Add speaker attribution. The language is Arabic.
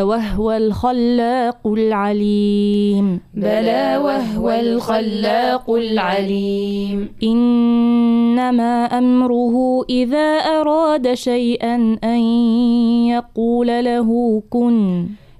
Speaker 1: وهو الخلاق العليم.
Speaker 2: بلى وهو الخلاق العليم.
Speaker 1: إنما أمره إذا أراد شيئا أن يقول له كن